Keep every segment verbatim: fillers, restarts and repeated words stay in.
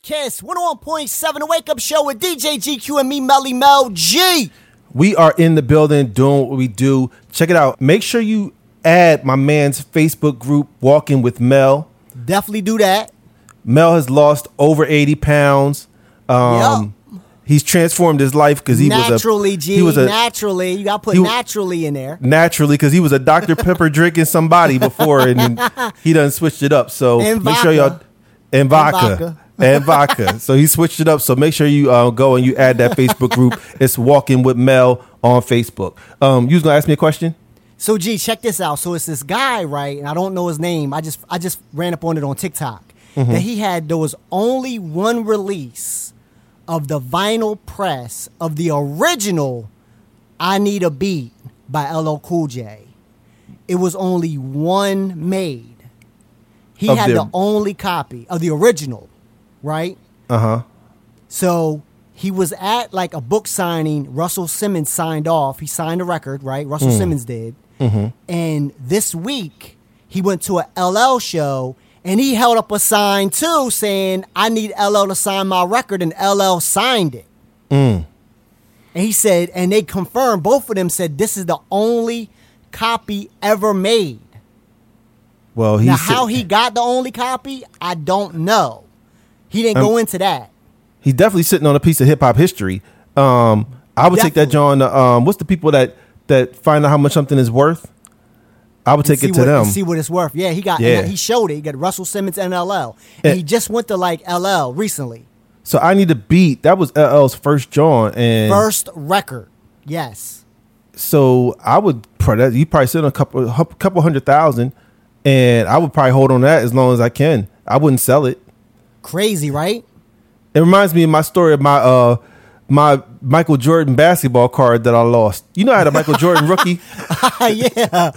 Kiss one oh one point seven, the Wake Up Show with D J G Q and me, Melly Mel G. We are in the building doing what we do. Check it out. Make sure you add my man's Facebook group, Walking with Mel. Definitely do that. Mel has lost over eighty pounds. Um, yep. He's transformed his life because he naturally, was a G, he was a naturally. You got to put he, naturally in there. Naturally, because he was a Doctor Pepper drinking somebody before, and he done switched it up. So and make vodka. sure y'all and vodka. And vodka. and vodka. So he switched it up. So make sure you uh, go and you add that Facebook group. It's Walking with Mel on Facebook. Um, you was gonna ask me a question? So G, check this out. So it's this guy, right? And I don't know his name. I just I just ran up on it on TikTok. Mm-hmm. That he had there was only one release of the vinyl press of the original I Need a Beat by L L Cool J. It was only one made. He of had the, the only copy of the original. Right? Uh-huh. So he was at like a book signing. Russell Simmons signed off. He signed a record, right? Russell mm. Simmons did. Mm-hmm. And this week, he went to a L L show, and he held up a sign, too, saying, I need L L to sign my record, and L L signed it. Mm. And he said, and they confirmed, both of them said, this is the only copy ever made. Well, he Now, said, how he got the only copy, I don't know. He didn't um, go into that. He's definitely sitting on a piece of hip hop history. Um, I would definitely. take that, John. Um, what's the people that that find out how much something is worth? I would take it to what, them. See what it's worth. Yeah, he got. Yeah. He showed it. He got Russell Simmons and L L, and, and he just went to like L L recently. So I Need a Beat. That was L L's first John and first record. Yes. So I would probably you probably sit on a couple a couple hundred thousand, and I would probably hold on to that as long as I can. I wouldn't sell it. Crazy, right? It reminds me of my story of my uh my Michael Jordan basketball card that I lost. You know I had a Michael Jordan rookie. Yeah.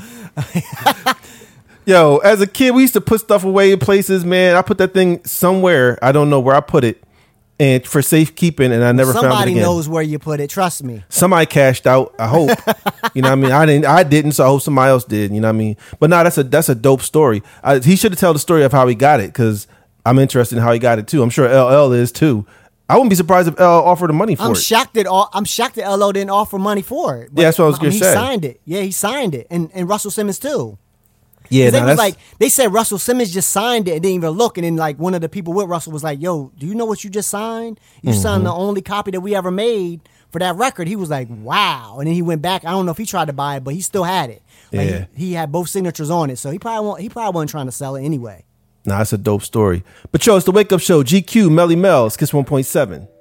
Yo, as a kid, we used to put stuff away in places, man. I put that thing somewhere. I don't know where I put it. And for safekeeping, and I never Somebody found it again. Somebody knows where you put it. Trust me. Somebody cashed out. I hope. You know what I mean? I didn't. I didn't. So I hope somebody else did. You know what I mean? But no, that's a that's a dope story. I, he should have told the story of how he got it because I'm interested in how he got it too. I'm sure L L is too. I wouldn't be surprised if L L offered the money for I'm it. Shocked that all, I'm shocked that L L didn't offer money for it. But, yeah, that's what I was going to say. He signed it. Yeah, he signed it, and and Russell Simmons too. Yeah, they no, was like they said Russell Simmons just signed it and didn't even look, and then like one of the people with Russell was like, "Yo, do you know what you just signed? You mm-hmm. signed the only copy that we ever made for that record." He was like, "Wow!" And then he went back. I don't know if he tried to buy it, but he still had it. Like, yeah, he, he had both signatures on it, so he probably won't, he probably wasn't trying to sell it anyway. Nah, that's a dope story. But yo, it's the Wake Up Show. G Q, Melly Mel, Kiss one point seven.